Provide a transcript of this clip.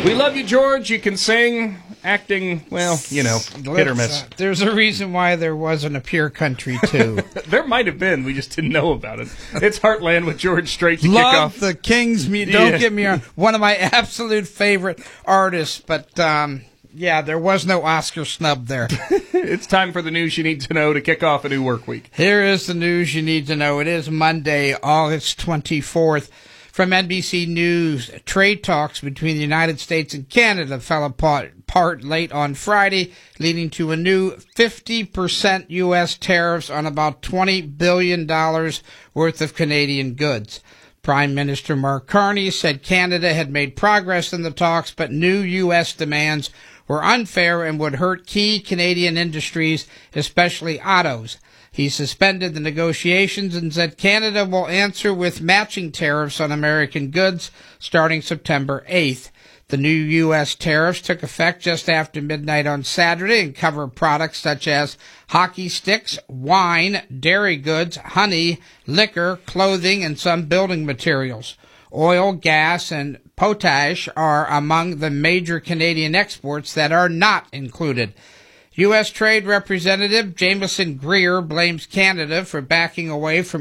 We love you, George. You can sing, acting, well, hit or miss. There's a reason why there wasn't a Pure Country 2. There might have been. We just didn't know about it. It's Heartland with George Strait to kick Love off. the Kings. Don't get me wrong. One of my absolute favorite artists, but there was no Oscar snub there. It's time for the news you need to know to kick off a new work week. Here is the news you need to know. It is Monday, August 24th. From NBC News, trade talks between the United States and Canada fell apart late on Friday, leading to a new 50% U.S. tariffs on about $20 billion worth of Canadian goods. Prime Minister Mark Carney said Canada had made progress in the talks, but new U.S. demands were unfair and would hurt key Canadian industries, especially autos. He suspended the negotiations and said Canada will answer with matching tariffs on American goods starting September 8th. The new U.S. tariffs took effect just after midnight on Saturday and cover products such as hockey sticks, wine, dairy goods, honey, liquor, clothing, and some building materials. Oil, gas, and potash are among the major Canadian exports that are not included. U.S. Trade Representative Jameson Greer blames Canada for backing away from